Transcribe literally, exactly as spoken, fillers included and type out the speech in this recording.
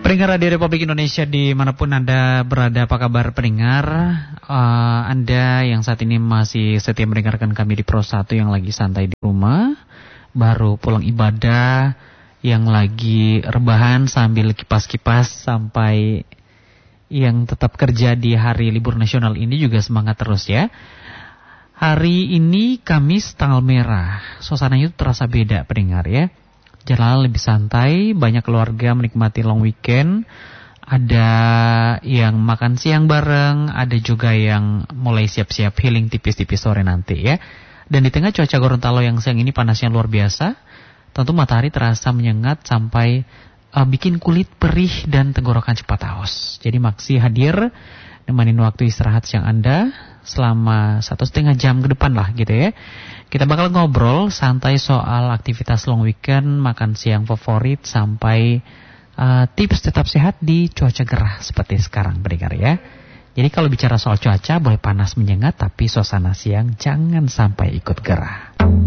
Pendengar Radio Republik Indonesia dimanapun Anda berada, apa kabar pendengar? Uh, anda yang saat ini masih setia mendengarkan kami di Pro satu, yang lagi santai di rumah, baru pulang ibadah, yang lagi rebahan sambil kipas-kipas, sampai yang tetap kerja di hari libur nasional ini juga semangat terus ya. Hari ini Kamis tanggal merah, suasananya itu terasa beda pendengar ya. Jalan lebih santai, banyak keluarga menikmati long weekend. Ada yang makan siang bareng, ada juga yang mulai siap-siap healing tipis-tipis sore nanti ya. Dan di tengah cuaca Gorontalo yang siang ini panasnya luar biasa, tentu matahari terasa menyengat sampai uh, bikin kulit perih dan tenggorokan cepat haus. Jadi Maksi hadir nemenin waktu istirahat siang Anda selama satu setengah jam ke depan lah gitu ya. Kita bakal ngobrol santai soal aktivitas long weekend, makan siang favorit, sampai uh, tips tetap sehat di cuaca gerah seperti sekarang pendengar ya. Jadi kalau bicara soal cuaca boleh panas menyengat, tapi suasana siang jangan sampai ikut gerah.